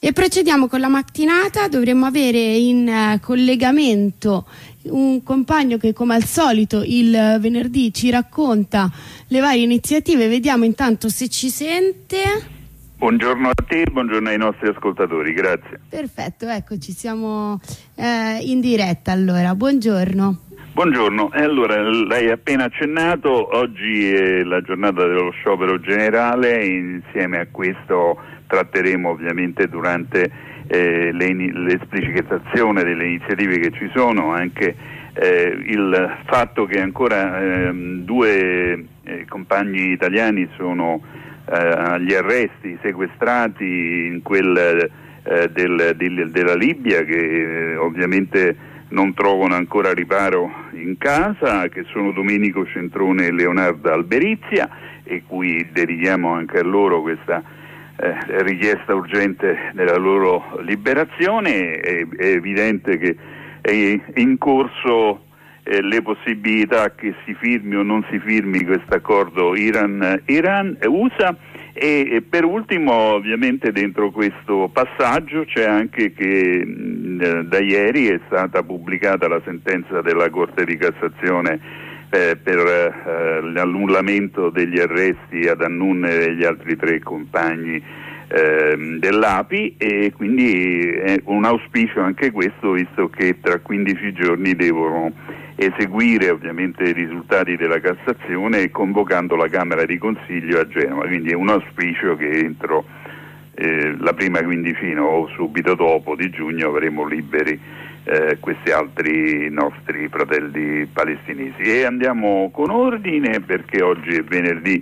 E procediamo con la mattinata. Dovremmo avere in collegamento un compagno che, come al solito, il venerdì ci racconta le varie iniziative. Vediamo intanto se ci sente. Buongiorno a te, buongiorno ai nostri ascoltatori, grazie. Perfetto, eccoci, siamo in diretta allora. Buongiorno. Buongiorno, allora lei ha appena accennato, oggi è la giornata dello sciopero generale, insieme a questo tratteremo ovviamente durante l'esplicitazione delle iniziative che ci sono anche il fatto che ancora due compagni italiani sono agli arresti, sequestrati in quel della Libia, che ovviamente non trovano ancora riparo in casa, che sono Domenico Centrone e Leonardo Alberizia, e cui dedichiamo anche a loro questa richiesta urgente della loro liberazione. È evidente che è in corso le possibilità che si firmi o non si firmi questo accordo Iran-USA. E per ultimo, ovviamente, dentro questo passaggio c'è anche che da ieri è stata pubblicata la sentenza della Corte di Cassazione per l'annullamento degli arresti ad Annun e degli altri 3 compagni dell'API, e quindi è un auspicio anche questo, visto che tra 15 giorni devono eseguire ovviamente i risultati della Cassazione, e convocando la Camera di Consiglio a Genova. Quindi è un auspicio che entro la prima quindicina o subito dopo di giugno avremo liberi questi altri nostri fratelli palestinesi. E andiamo con ordine, perché oggi è venerdì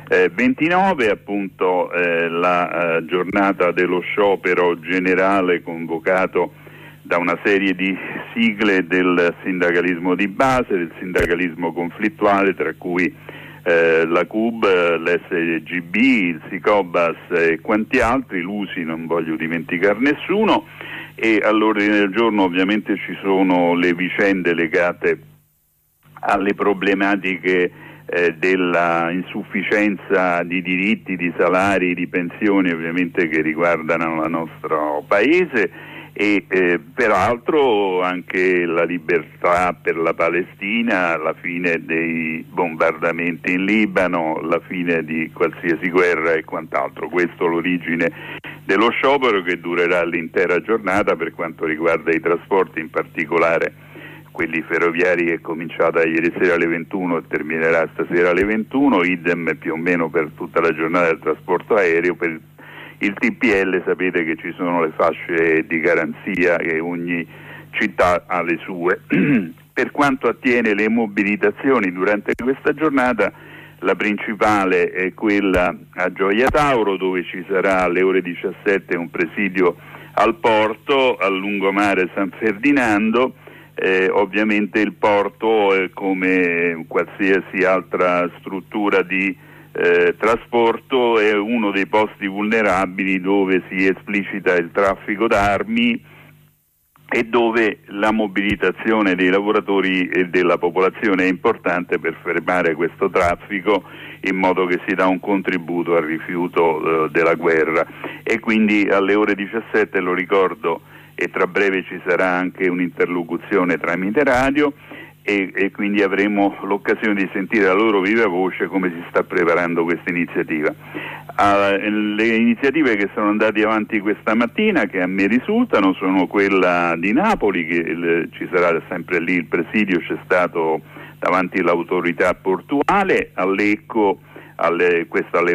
29, appunto la giornata dello sciopero generale convocato da una serie di sigle del sindacalismo di base, del sindacalismo conflittuale, tra cui la CUB, l'SGB, il SICOBAS e quanti altri, l'USI non voglio dimenticare nessuno. E all'ordine del giorno ovviamente ci sono le vicende legate alle problematiche della insufficienza di diritti, di salari, di pensioni, ovviamente, che riguardano il nostro paese, e peraltro anche la libertà per la Palestina, la fine dei bombardamenti in Libano, la fine di qualsiasi guerra e quant'altro. Questo è l'origine dello sciopero, che durerà l'intera giornata per quanto riguarda i trasporti, in particolare quelli ferroviari, che è cominciata ieri sera alle 21 e terminerà stasera alle 21, idem più o meno per tutta la giornata del trasporto aereo. Per il TPL sapete che ci sono le fasce di garanzia, che ogni città ha le sue. Per quanto attiene le mobilitazioni durante questa giornata, la principale è quella a Gioia Tauro, dove ci sarà alle ore 17 un presidio al porto, al lungomare San Ferdinando. Ovviamente il porto, come qualsiasi altra struttura di trasporto, è uno dei posti vulnerabili dove si esplicita il traffico d'armi e dove la mobilitazione dei lavoratori e della popolazione è importante per fermare questo traffico, in modo che si dà un contributo al rifiuto della guerra. E quindi alle ore 17, lo ricordo, e tra breve ci sarà anche un'interlocuzione tramite radio, e quindi avremo l'occasione di sentire la loro viva voce come si sta preparando questa iniziativa. Le iniziative che sono andate avanti questa mattina, che a me risultano, sono quella di Napoli, che ci sarà sempre lì il presidio, c'è stato davanti l'autorità portuale, a Lecco, questo alle